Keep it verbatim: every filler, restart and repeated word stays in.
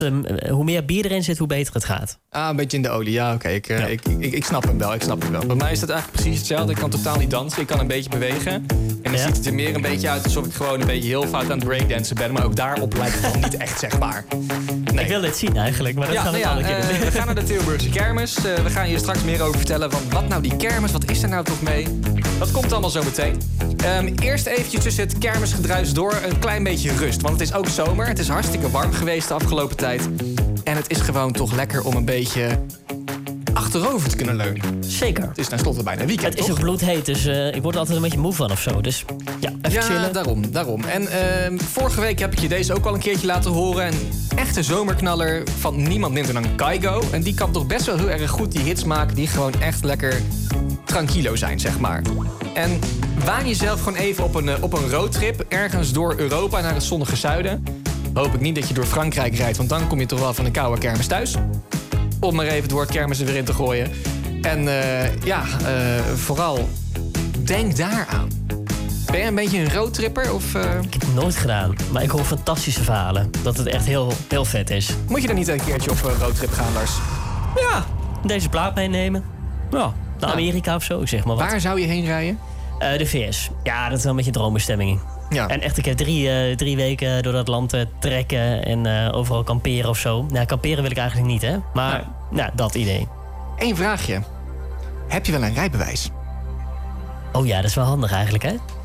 Um, hoe meer bier erin zit, hoe beter het gaat. Ah, een beetje in de olie. Ja, oké. Okay. Ik, uh, ja. ik, ik, ik snap hem wel. Ik snap hem wel. Bij mij is dat eigenlijk precies hetzelfde. Ik kan totaal niet dansen. Ik kan een beetje bewegen. En dan ja. ziet het er meer een beetje uit alsof ik gewoon een beetje heel fout aan het breakdansen ben. Maar ook daarop lijkt het dan niet echt, zeg maar. Nee. Ik wil dit zien eigenlijk, maar dat ja, gaan we nou een ja, andere keer uh, doen. We gaan naar de Tilburgse kermis. Uh, we gaan hier straks meer over vertellen. Van wat nou die kermis? Wat is er nou toch mee? Dat komt allemaal zo meteen. Um, eerst eventjes tussen het kermisgedruis door een klein beetje rust. Want het is ook zomer. Het is hartstikke warm geweest de afgelopen tijd. En het is gewoon toch lekker om een beetje achterover te kunnen leunen. Zeker. Het is tenslotte bijna weekend, Het is toch? ook bloedheet, dus uh, ik word er altijd een beetje moe van of zo. Dus ja, even ja, chillen. daarom, daarom. En uh, vorige week heb ik je deze ook al een keertje laten horen. Een echte zomerknaller van niemand minder dan Kygo. En die kan toch best wel heel erg goed die hits maken die gewoon echt lekker tranquilo zijn, zeg maar. En waan jezelf gewoon even op een, op een roadtrip ergens door Europa naar het zonnige zuiden. Hoop ik niet dat je door Frankrijk rijdt, want dan kom je toch wel van een koude kermis thuis. Om maar even het woord kermis er weer in te gooien. En uh, ja, uh, vooral denk daaraan. Ben je een beetje een roadtripper? Of, uh... Ik heb het nooit gedaan, maar ik hoor fantastische verhalen. Dat het echt heel, heel vet is. Moet je dan niet een keertje op een roadtrip gaan, Lars? Ja, deze plaat meenemen. Ja, naar Amerika of zo, zeg maar wat. Waar zou je heen rijden? Uh, de V S. Ja, dat is wel een beetje dromenstemming. Ja. En echt, ik heb drie, uh, drie weken door dat land uh, trekken en uh, overal kamperen of zo. Nou, kamperen wil ik eigenlijk niet, hè. Maar, nee. nou, dat idee. Eén vraagje. Heb je wel een rijbewijs? Oh ja, dat is wel handig eigenlijk, hè?